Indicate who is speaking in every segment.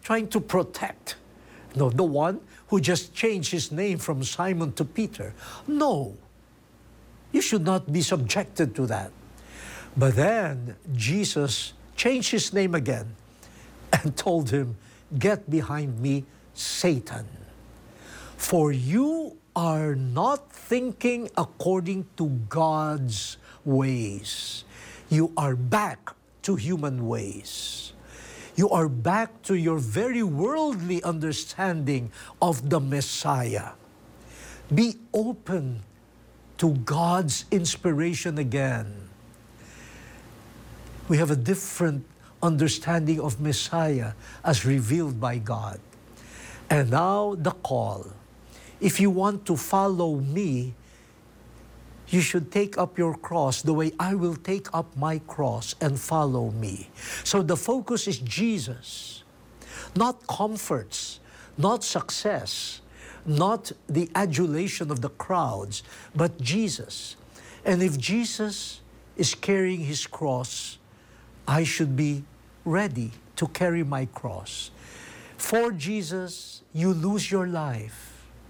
Speaker 1: trying to protect. No, the one who just changed his name from Simon to Peter. No, you should not be subjected to that. But then Jesus changed his name again and told him, "Get behind me, Satan. For you are not thinking according to God's ways. You are back to human ways. You are back to your very worldly understanding of the Messiah. Be open to God's inspiration again." We have a different understanding of Messiah as revealed by God. And now the call. If you want to follow me, you should take up your cross the way I will take up my cross and follow me. So the focus is Jesus, not comforts, not success, not the adulation of the crowds, but Jesus. And if Jesus is carrying his cross, I should be ready to carry my cross. For Jesus, you lose your life.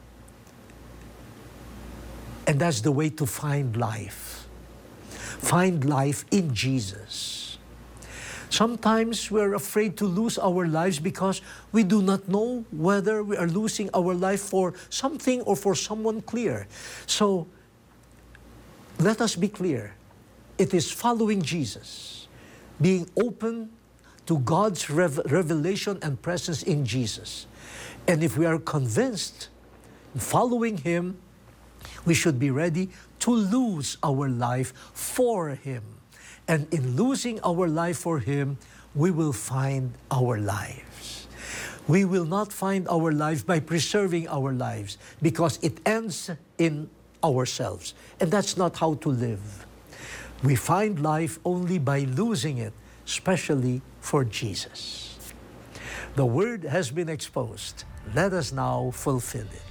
Speaker 1: And that's the way to find life. Find life in Jesus. Sometimes we're afraid to lose our lives because we do not know whether we are losing our life for something or for someone clear. So let us be clear. It is following Jesus, being open to God's revelation and presence in Jesus. And if we are convinced, following him, we should be ready to lose our life for him. And in losing our life for him, we will find our lives. We will not find our lives by preserving our lives because it ends in ourselves. And that's not how to live. We find life only by losing it, especially for Jesus. The word has been exposed. Let us now fulfill it.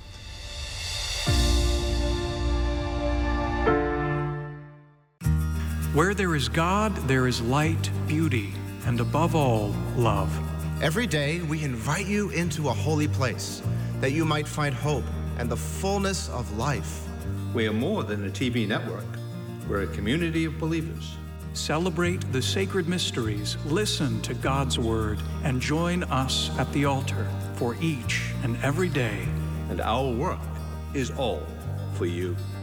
Speaker 2: Where there is God, there is light, beauty, and above all, love.
Speaker 3: Every day, we invite you into a holy place, that you might find hope and the fullness of life.
Speaker 4: We are more than a TV network. We're a community of believers.
Speaker 2: Celebrate the sacred mysteries, listen to God's word, and join us at the altar for each and every day.
Speaker 4: And our work is all for you.